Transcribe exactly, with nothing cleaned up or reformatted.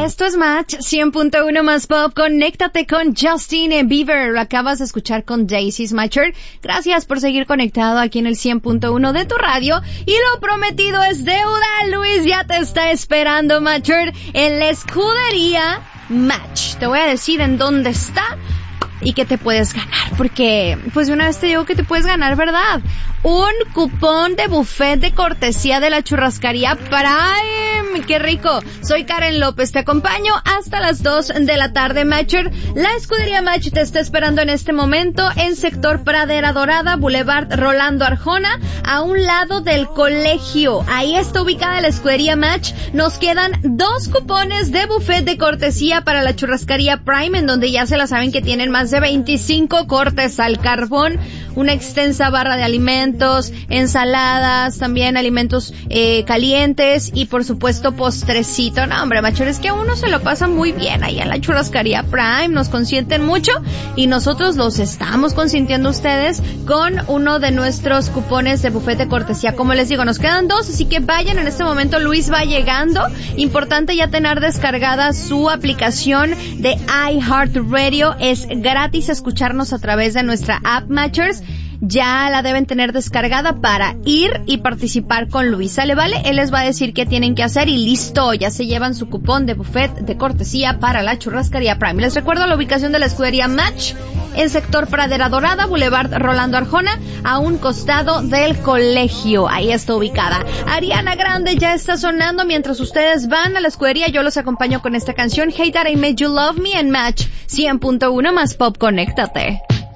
Esto es Match cien punto uno más Pop. Conéctate con Justin Bieber. Lo acabas de escuchar con Daisy's Matcher. Gracias por seguir conectado aquí en el cien punto uno de tu radio. Y lo prometido es deuda. Luis ya te está esperando, Matcher, en la escudería Match. Te voy a decir en dónde está y qué te puedes ganar, porque pues de una vez te digo que te puedes ganar, ¿verdad? Un cupón de buffet de cortesía de la churrascaría Prime. ¡Qué rico! Soy Karen López, te acompaño hasta las dos de la tarde, Matcher. La escudería Match te está esperando en este momento en sector Pradera Dorada, Boulevard Rolando Arjona, a un lado del colegio. Ahí está ubicada la escudería Match. Nos quedan dos cupones de buffet de cortesía para la churrascaría Prime, en donde ya se la saben que tienen más de veinticinco cortes al carbón, una extensa barra de alimentos, ensaladas, también alimentos eh, calientes y por supuesto postrecito. No, hombre, Matcher, es que a uno se lo pasa muy bien ahí en la churrascaría Prime, nos consienten mucho y nosotros los estamos consintiendo ustedes con uno de nuestros cupones de buffet de cortesía. Como les digo, nos quedan dos, así que vayan en este momento. Luis va llegando. Importante ya tener descargada su aplicación de iHeartRadio. Es gratis escucharnos a través de nuestra app, Matchers. Ya la deben tener descargada para ir y participar con Luis. ¿Sale, vale? Él les va a decir qué tienen que hacer y listo, ya se llevan su cupón de buffet de cortesía para la churrascaría Prime. Les recuerdo la ubicación de la escudería Match en sector Pradera Dorada, Boulevard Rolando Arjona, a un costado del colegio. Ahí está ubicada. Ariana Grande ya está sonando mientras ustedes van a la escudería. Yo los acompaño con esta canción, Hey That I Made You Love Me, en Match cien punto uno más Pop. Conéctate.